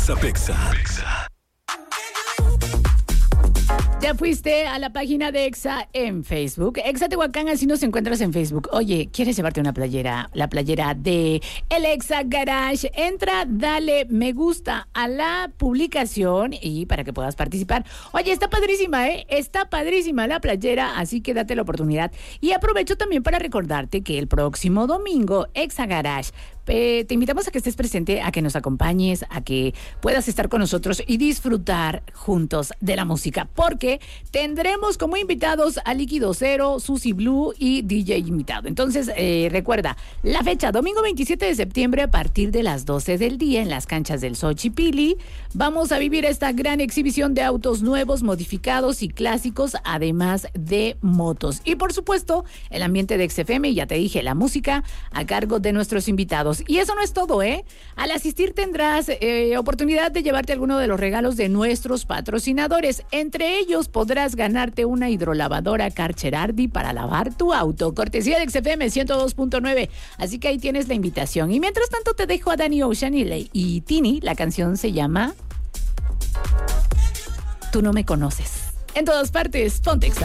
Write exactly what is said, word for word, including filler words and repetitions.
Exa. Ya fuiste a la página de Exa en Facebook. Exa Tehuacán, así nos encuentras en Facebook. Oye, ¿quieres llevarte una playera? La playera de El Exa Garage. Entra, dale me gusta a la publicación y para que puedas participar. Oye, está padrísima, ¿eh? Está padrísima la playera, así que date la oportunidad. Y aprovecho también para recordarte que el próximo domingo, Exa Garage, te invitamos a que estés presente, a que nos acompañes, a que puedas estar con nosotros y disfrutar juntos de la música, porque tendremos como invitados a Líquido Cero, Susi Blue y D J invitado. Entonces, eh, recuerda, la fecha, domingo veintisiete de septiembre a partir de las doce del día en las canchas del Xochipilli. Vamos a vivir esta gran exhibición de autos nuevos, modificados y clásicos, además de motos. Y por supuesto, el ambiente de X F M, y ya te dije, la música a cargo de nuestros invitados. Y eso no es todo, ¿eh? Al asistir tendrás eh, oportunidad de llevarte alguno de los regalos de nuestros patrocinadores. Entre ellos podrás ganarte una hidrolavadora Karcher Ardi para lavar tu auto. Cortesía de X F M ciento dos punto nueve. Así que ahí tienes la invitación. Y mientras tanto te dejo a Danny Ocean y, Le- y Tini. La canción se llama Tú no me conoces. En todas partes, ponte Exa.